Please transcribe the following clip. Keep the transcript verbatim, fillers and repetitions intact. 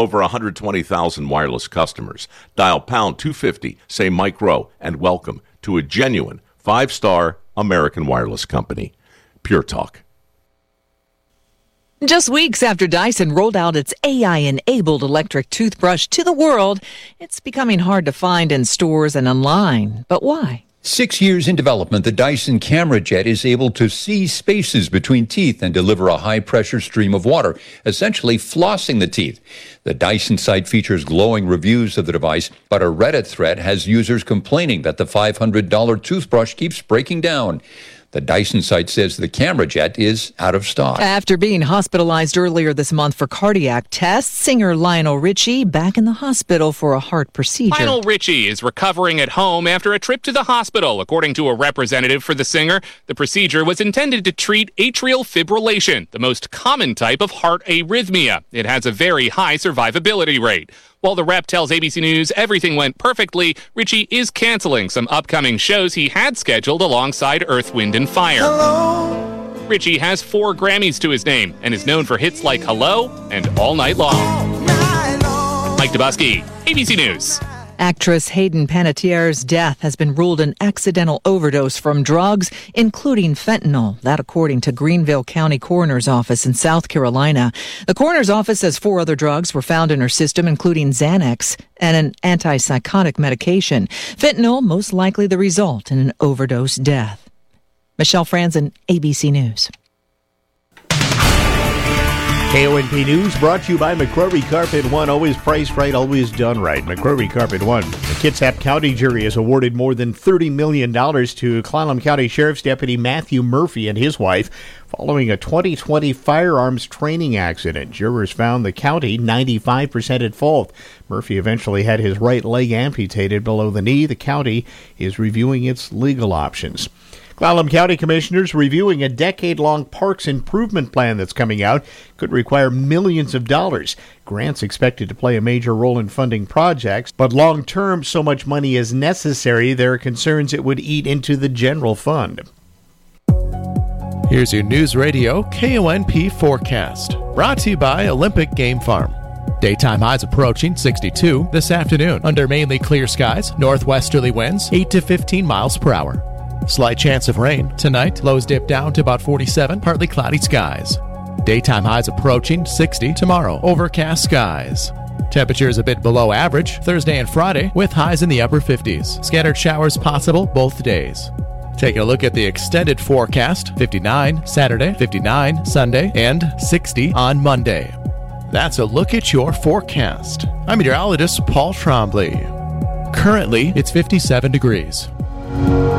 Over one hundred twenty thousand wireless customers. Dial pound two fifty, say Mike Rowe, and welcome to a genuine five-star American wireless company. Pure Talk. Just weeks after Dyson rolled out its A I-enabled electric toothbrush to the world, it's becoming hard to find in stores and online. But why? Six years in development, the Dyson Camera Jet is able to see spaces between teeth and deliver a high-pressure stream of water, essentially flossing the teeth. The Dyson site features glowing reviews of the device, but a Reddit thread has users complaining that the five hundred dollars toothbrush keeps breaking down. The Dyson site says the Camera Jet is out of stock. After being hospitalized earlier this month for cardiac tests, singer Lionel Richie back in the hospital for a heart procedure. Lionel Richie is recovering at home after a trip to the hospital. According to a representative for the singer, the procedure was intended to treat atrial fibrillation, the most common type of heart arrhythmia. It has a very high survivability rate. While the rep tells A B C News everything went perfectly, Richie is canceling some upcoming shows he had scheduled alongside Earth, Wind and Fire. Hello. Richie has four Grammys to his name and is known for hits like Hello and All Night Long. All night long. Mike Dubusky, A B C News. Actress Hayden Panettiere's death has been ruled an accidental overdose from drugs, including fentanyl. That according to Greenville County Coroner's Office in South Carolina. The coroner's office says four other drugs were found in her system, including Xanax and an antipsychotic medication. Fentanyl most likely the result in an overdose death. Michelle Franzen, A B C News. K O N P News brought to you by McCrory Carpet One. Always priced right, always done right. McCrory Carpet One. The Kitsap County jury has awarded more than thirty million dollars to Clallam County Sheriff's Deputy Matthew Murphy and his wife following a twenty twenty firearms training accident. Jurors found the county ninety-five percent at fault. Murphy eventually had his right leg amputated below the knee. The county is reviewing its legal options. Clallam County Commissioners reviewing a decade-long parks improvement plan that's coming out. Could require millions of dollars. Grants expected to play a major role in funding projects, but long-term, so much money is necessary, there are concerns it would eat into the general fund. Here's your News Radio K O N P forecast, brought to you by Olympic Game Farm. Daytime highs approaching sixty-two this afternoon under mainly clear skies, northwesterly winds eight to fifteen miles per hour. Slight chance of rain. Tonight, lows dip down to about forty-seven, partly cloudy skies. Daytime highs approaching sixty tomorrow, overcast skies. Temperatures a bit below average Thursday and Friday with highs in the upper fifties. Scattered showers possible both days. Taking a look at the extended forecast, fifty-nine Saturday, fifty-nine Sunday, and sixty on Monday. That's a look at your forecast. I'm meteorologist Paul Trombley. Currently, it's fifty-seven degrees.